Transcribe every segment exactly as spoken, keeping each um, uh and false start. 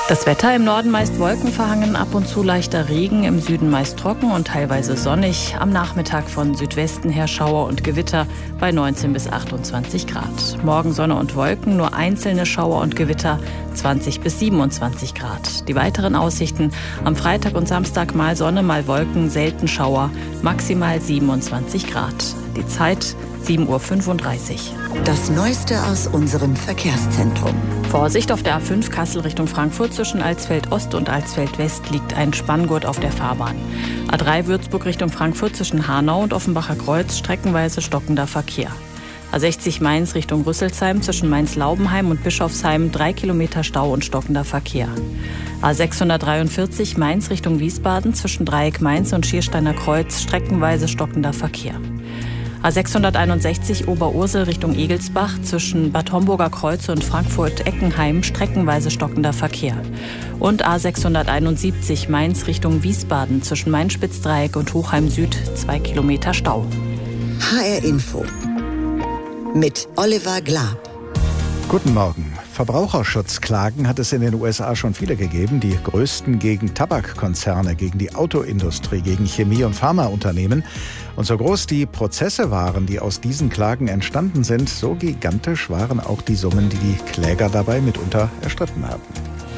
Das Wetter: im Norden meist wolkenverhangen, ab und zu leichter Regen, im Süden meist trocken und teilweise sonnig. Am Nachmittag von Südwesten her Schauer und Gewitter bei neunzehn bis achtundzwanzig Grad. Morgen Sonne und Wolken, nur einzelne Schauer und Gewitter, zwanzig bis siebenundzwanzig Grad. Die weiteren Aussichten: am Freitag und Samstag mal Sonne, mal Wolken, selten Schauer, maximal siebenundzwanzig Grad. Die Zeit sieben Uhr fünfunddreißig. Das Neueste aus unserem Verkehrszentrum. Vorsicht: auf der A fünf Kassel Richtung Frankfurt zwischen Alsfeld Ost und Alsfeld West liegt ein Spanngurt auf der Fahrbahn. A drei Würzburg Richtung Frankfurt zwischen Hanau und Offenbacher Kreuz streckenweise stockender Verkehr. A sechzig Mainz Richtung Rüsselsheim zwischen Mainz-Laubenheim und Bischofsheim drei Kilometer Stau und stockender Verkehr. A sechshundertdreiundvierzig Mainz Richtung Wiesbaden zwischen Dreieck Mainz und Schiersteiner Kreuz streckenweise stockender Verkehr. A sechshunderteinundsechzig Oberursel Richtung Egelsbach zwischen Bad Homburger Kreuz und Frankfurt-Eckenheim streckenweise stockender Verkehr. Und A sechshunderteinundsiebzig Mainz Richtung Wiesbaden zwischen Main-Spitzdreieck und Hochheim Süd zwei Kilometer Stau. H R Info mit Oliver Glab. Guten Morgen. Verbraucherschutzklagen hat es in den U S A schon viele gegeben. Die größten gegen Tabakkonzerne, gegen die Autoindustrie, gegen Chemie- und Pharmaunternehmen. Und so groß die Prozesse waren, die aus diesen Klagen entstanden sind, so gigantisch waren auch die Summen, die die Kläger dabei mitunter erstritten haben.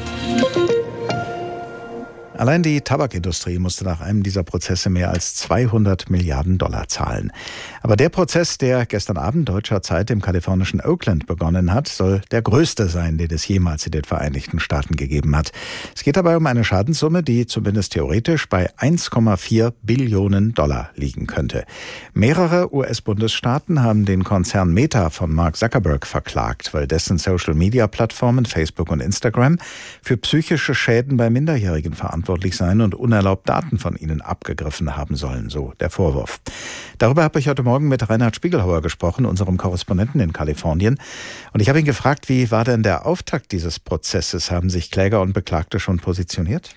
Allein die Tabakindustrie musste nach einem dieser Prozesse mehr als zweihundert Milliarden Dollar zahlen. Aber der Prozess, der gestern Abend deutscher Zeit im kalifornischen Oakland begonnen hat, soll der größte sein, den es jemals in den Vereinigten Staaten gegeben hat. Es geht dabei um eine Schadenssumme, die zumindest theoretisch bei eins Komma vier Billionen Dollar liegen könnte. Mehrere U S-Bundesstaaten haben den Konzern Meta von Mark Zuckerberg verklagt, weil dessen Social-Media-Plattformen Facebook und Instagram für psychische Schäden bei Minderjährigen verantwortlich sein und unerlaubt Daten von ihnen abgegriffen haben sollen, so der Vorwurf. Darüber habe ich heute Morgen mit Reinhard Spiegelhauer gesprochen, unserem Korrespondenten in Kalifornien. Und ich habe ihn gefragt, wie war denn der Auftakt dieses Prozesses? Haben sich Kläger und Beklagte schon positioniert?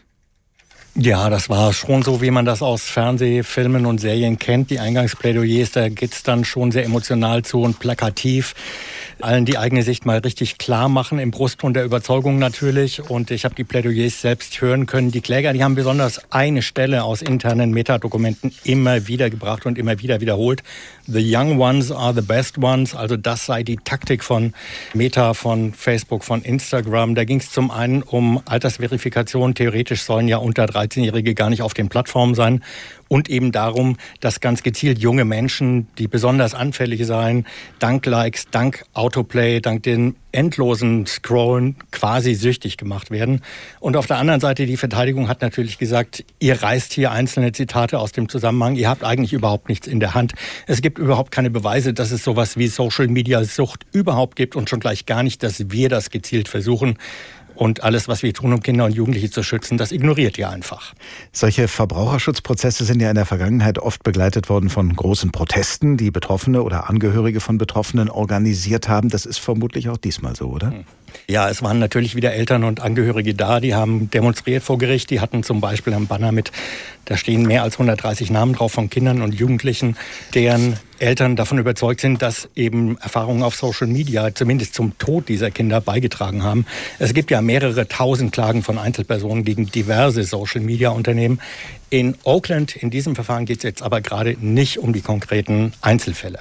Ja, das war schon so, wie man das aus Fernsehfilmen und Serien kennt. Die Eingangsplädoyers, da geht's dann schon sehr emotional zu und plakativ. Allen die eigene Sicht mal richtig klar machen, im Brustton der Überzeugung natürlich. Und ich habe die Plädoyers selbst hören können. Die Kläger, die haben besonders eine Stelle aus internen Metadokumenten immer wieder gebracht und immer wieder wiederholt. The young ones are the best ones. Also das sei die Taktik von Meta, von Facebook, von Instagram. Da ging es zum einen um Altersverifikation. Theoretisch sollen ja unter dreizehnjährige gar nicht auf den Plattformen sein. Und eben darum, dass ganz gezielt junge Menschen, die besonders anfällig seien, dank Likes, dank Autoplay, dank den endlosen Scrollen quasi süchtig gemacht werden. Und auf der anderen Seite, die Verteidigung hat natürlich gesagt, ihr reißt hier einzelne Zitate aus dem Zusammenhang, ihr habt eigentlich überhaupt nichts in der Hand. Es gibt überhaupt keine Beweise, dass es sowas wie Social-Media-Sucht überhaupt gibt und schon gleich gar nicht, dass wir das gezielt versuchen. Und alles, was wir tun, um Kinder und Jugendliche zu schützen, das ignoriert ihr einfach. Solche Verbraucherschutzprozesse sind ja in der Vergangenheit oft begleitet worden von großen Protesten, die Betroffene oder Angehörige von Betroffenen organisiert haben. Das ist vermutlich auch diesmal so, oder? Ja, es waren natürlich wieder Eltern und Angehörige da, die haben demonstriert vor Gericht. Die hatten zum Beispiel einen Banner mit, da stehen mehr als hundertdreißig Namen drauf von Kindern und Jugendlichen, deren Eltern davon überzeugt sind, dass eben Erfahrungen auf Social Media zumindest zum Tod dieser Kinder beigetragen haben. Es gibt ja mehrere tausend Klagen von Einzelpersonen gegen diverse Social Media Unternehmen. In Oakland, in diesem Verfahren, geht es jetzt aber gerade nicht um die konkreten Einzelfälle.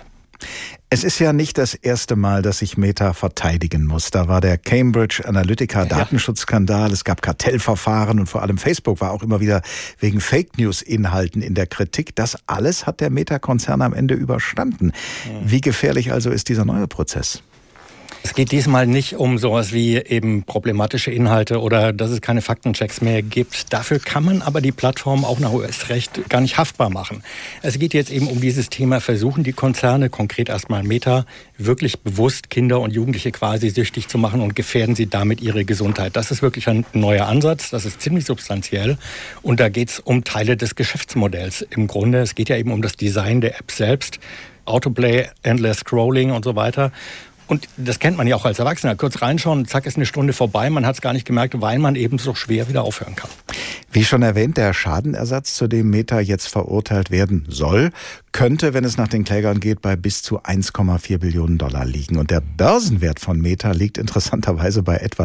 Es ist ja nicht das erste Mal, dass sich Meta verteidigen muss. Da war der Cambridge Analytica-Datenschutzskandal, es gab Kartellverfahren und vor allem Facebook war auch immer wieder wegen Fake-News-Inhalten in der Kritik. Das alles hat der Meta-Konzern am Ende überstanden. Wie gefährlich also ist dieser neue Prozess? Es geht diesmal nicht um sowas wie eben problematische Inhalte oder dass es keine Faktenchecks mehr gibt. Dafür kann man aber die Plattform auch nach U S-Recht gar nicht haftbar machen. Es geht jetzt eben um dieses Thema, versuchen die Konzerne, konkret erstmal Meta, wirklich bewusst Kinder und Jugendliche quasi süchtig zu machen und gefährden sie damit ihre Gesundheit. Das ist wirklich ein neuer Ansatz, das ist ziemlich substanziell und da geht es um Teile des Geschäftsmodells im Grunde. Es geht ja eben um das Design der App selbst, Autoplay, Endless Scrolling und so weiter. Und das kennt man ja auch als Erwachsener. Kurz reinschauen, zack, ist eine Stunde vorbei. Man hat es gar nicht gemerkt, weil man eben so schwer wieder aufhören kann. Wie schon erwähnt, der Schadenersatz, zu dem Meta jetzt verurteilt werden soll, könnte, wenn es nach den Klägern geht, bei bis zu eins Komma vier Billionen Dollar liegen. Und der Börsenwert von Meta liegt interessanterweise bei etwa